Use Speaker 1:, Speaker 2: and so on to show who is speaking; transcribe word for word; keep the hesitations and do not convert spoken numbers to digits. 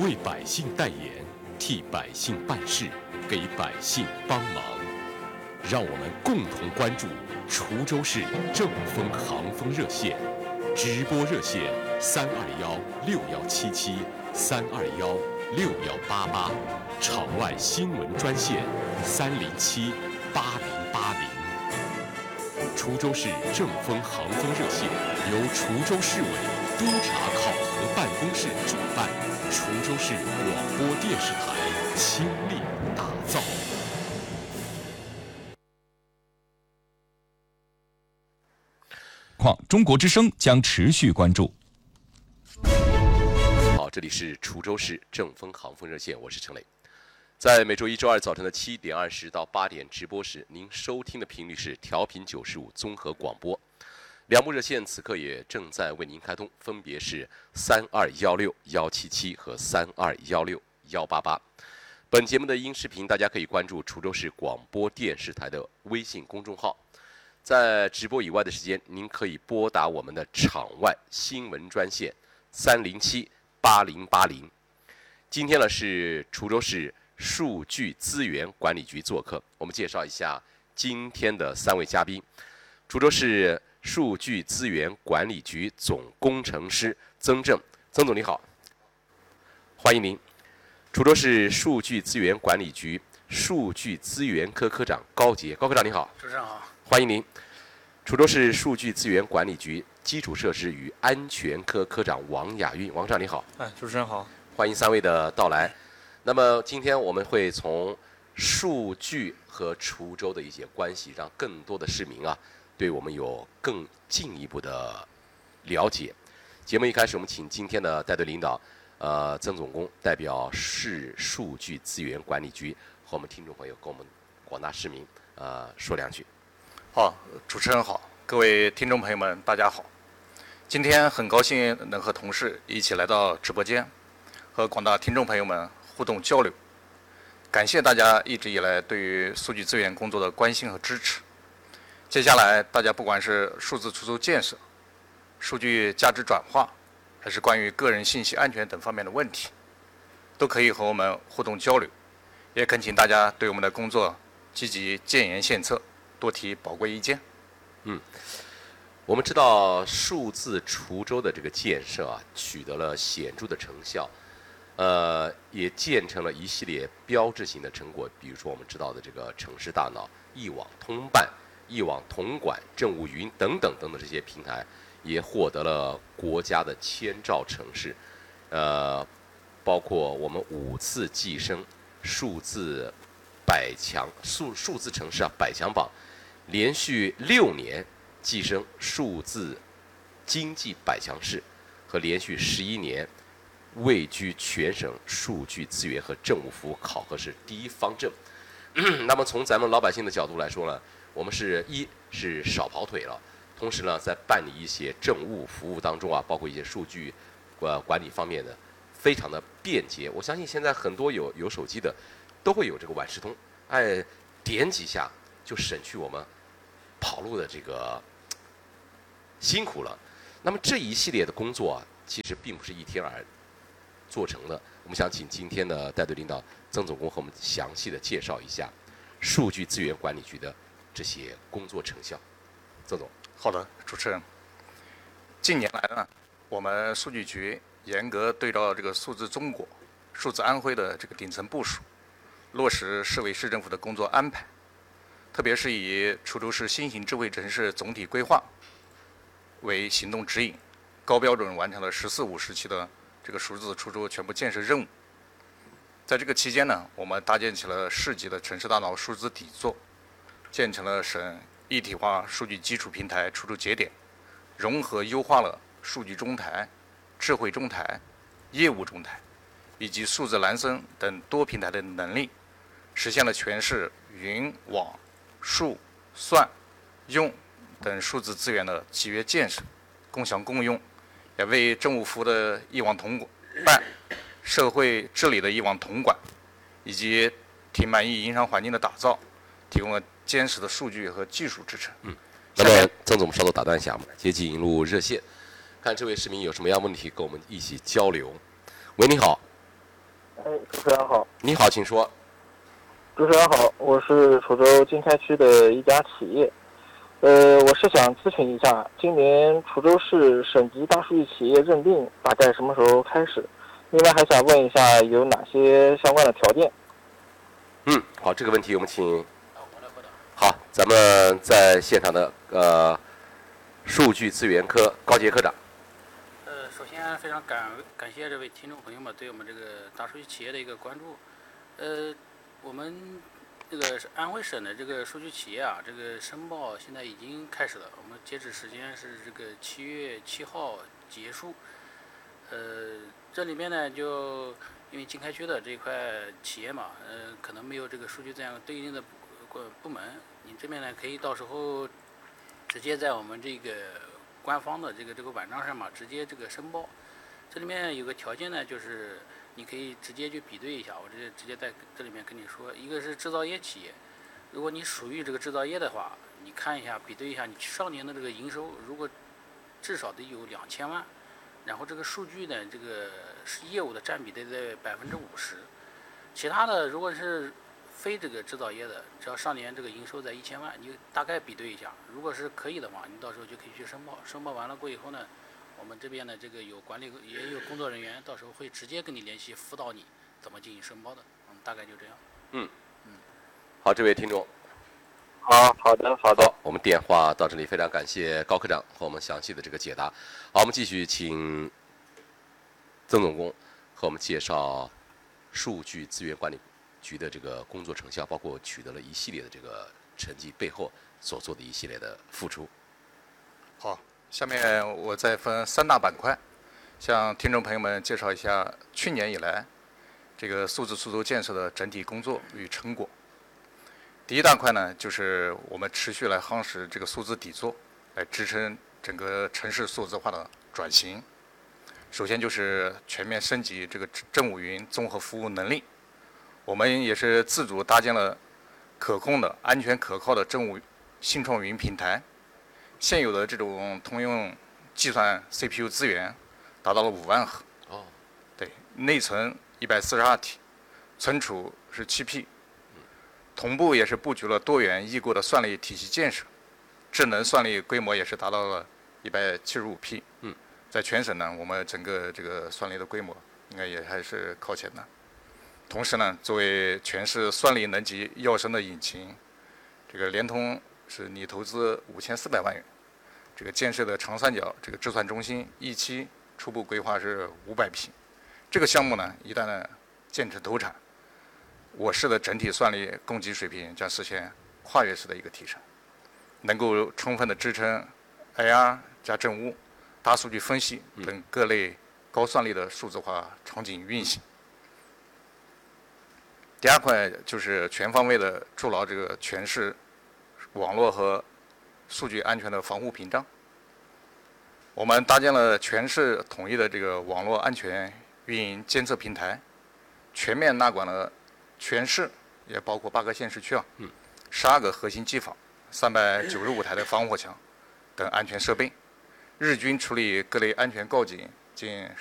Speaker 1: 为百姓代言，替百姓办事，给百姓帮忙。让我们共同关注滁州市正风航风热线，直播热线三二幺六幺七七三二幺六幺八八，场外新闻专线三零七八零八零。滁州市正风航风热线由滁州市委督察考核办公室主办，滁州市广播电视台倾力打造。
Speaker 2: 况中国之声将持续关注。
Speaker 3: 好，这里是滁州市正风航风热线，我是陈磊。在每周一、周二早晨的七点二十到八点直播时，您收听的频率是调频九十五综合广播。两部热线此刻也正在为您开通，分别是三二幺六幺七七和三二幺六幺八八。本节目的音视频大家可以关注滁州市广播电视台的微信公众号。在直播以外的时间，您可以拨打我们的场外新闻专线三零七八零八零。今天呢是滁州市数据资源管理局做客，我们介绍一下今天的三位嘉宾。滁州市数据资源管理局总工程师曾正，曾总你好，欢迎您。滁州市数据资源管理局数据资源科科长高杰，高科长你好。
Speaker 4: 主持人好。
Speaker 3: 欢迎您。滁州市数据资源管理局基础设施与安全科科长王亚运，王科长你好。
Speaker 4: 哎，主持人好。
Speaker 3: 欢迎三位的到来。那么今天我们会从数据和滁州的一些关系，让更多的市民啊对我们有更进一步的了解。节目一开始，我们请今天的带队领导，呃，曾总工代表市数据资源管理局和我们听众朋友，跟我们广大市民呃说两句。
Speaker 4: 好，主持人好，各位听众朋友们，大家好。今天很高兴能和同事一起来到直播间，和广大听众朋友们互动交流。感谢大家一直以来对于数据资源工作的关心和支持。接下来，大家不管是数字滁州建设、数据价值转化，还是关于个人信息安全等方面的问题，都可以和我们互动交流。也恳请大家对我们的工作积极建言献策，多提宝贵意见。
Speaker 3: 嗯，我们知道数字滁州的这个建设啊，取得了显著的成效，呃，也建成了一系列标志性的成果。比如说我们知道的这个城市大脑、一网通办、一网统管、政务云等等等等这些平台，也获得了国家的千兆城市，呃，包括我们五次跻身数字百强数数字城市啊百强榜。连续六年跻身数字经济百强市，和连续十一年位居全省数据资源和政务服务考核市第一方阵。那么从咱们老百姓的角度来说呢，我们是一是少跑腿了，同时呢，在办理一些政务服务当中啊，包括一些数据呃管理方面的，非常的便捷。我相信现在很多有有手机的都会有这个万事通，哎，点几下就省去我们跑路的这个辛苦了。那么这一系列的工作啊，其实并不是一天而做成的。我们想请今天的带队领导曾总工和我们详细的介绍一下数据资源管理局的这些工作成效。曾总。
Speaker 4: 好的，主持人。近年来呢，我们数据局严格对照这个数字中国、数字安徽的这个顶层部署，落实市委市政府的工作安排。特别是以滁州市新型智慧城市总体规划为行动指引，高标准完成了“十四五”时期的这个数字滁州全部建设任务。在这个期间呢，我们搭建起了市级的城市大脑数字底座，建成了省一体化数据基础平台滁州节点，融合优化了数据中台、智慧中台、业务中台以及数字孪生等多平台的能力，实现了全市云、网、数、算、用等数字资源的契约建设、共享共用，也为政务服务的一网统办、社会治理的一网统管以及挺满意营商环境的打造，提供了坚实的数据和技术支撑。
Speaker 3: 嗯，那么曾总，我们稍作打断一下，我们接进入热线，看这位市民有什么样问题，跟我们一起交流。喂，你好。
Speaker 5: 哎，主持人好。
Speaker 3: 你好，请说。
Speaker 5: 主持人好，我是滁州经开区的一家企业。呃，我是想咨询一下，今年滁州市省级大数据企业认定大概什么时候开始？另外还想问一下有哪些相关的条件？
Speaker 3: 嗯，好，这个问题我们请。好，咱们在现场的呃数据资源科高杰科长。
Speaker 6: 呃，首先非常感感谢这位听众朋友们对我们这个大数据企业的一个关注。呃，我们这个是安徽省的这个数据企业啊，这个申报现在已经开始了，我们截止时间是这个七月七号结束。呃，这里面呢，就因为经开区的这块企业嘛，呃，可能没有这个数据这样对应的部部门，你这边呢可以到时候直接在我们这个官方的这个这个网站上嘛，直接这个申报。这里面有个条件呢，就是你可以直接去比对一下，我直接直接在这里面跟你说，一个是制造业企业，如果你属于这个制造业的话，你看一下比对一下，你上年的这个营收如果至少得有两千万。然后这个数据呢，这个业务的占比得在百分之五十，其他的如果是非这个制造业的，只要上年这个营收在一千万，你大概比对一下，如果是可以的话，你到时候就可以去申报。申报完了过以后呢，我们这边的这个有管理也有工作人员，到时候会直接跟你联系，辅导你怎么进行申报的。嗯，大概就这样。
Speaker 3: 嗯嗯，好，这位听众。
Speaker 5: 好，好的，好的。
Speaker 3: 好，我们电话到这里，非常感谢高科长和我们详细的这个解答。好，我们继续请曾总工和我们介绍数据资源管理局的这个工作成效，包括取得了一系列的这个成绩背后所做的一系列的付出。
Speaker 4: 好，下面我再分三大板块，向听众朋友们介绍一下去年以来这个数字滁州建设的整体工作与成果。第一大块呢，就是我们持续来夯实这个数字底座，来支撑整个城市数字化的转型。首先就是全面升级这个政务云综合服务能力，我们也是自主搭建了可控的、安全可靠的政务新创云平台。现有的这种通用计算 C P U 资源达到了五万核。
Speaker 3: 哦，
Speaker 4: 对，内存一百四十二 T， 存储是七 P。同步也是布局了多元异构的算力体系建设，智能算力规模也是达到了一百七十五 P。
Speaker 3: 嗯，
Speaker 4: 在全省呢，我们整个这个算力的规模应该也还是靠前的。同时呢，作为全市算力能级跃升的引擎，这个联通是拟投资五千四百万元，这个建设的长三角这个制算中心一期初步规划是五百匹。这个项目呢，一旦呢建成投产，我市的整体算力供给水平将实现跨越式的一个提升，能够充分的支撑 A R 加政务、大数据分析等各类高算力的数字化场景运行。第二块就是全方位的筑牢这个全市网络和数据安全的防护屏障。我们搭建了全市统一的这个网络安全运营监测平台，全面纳管了全市，也包括八个县市区啊，十二个核心机房，三百九十五台的防火墙等安全设备，日均处理各类安全告警近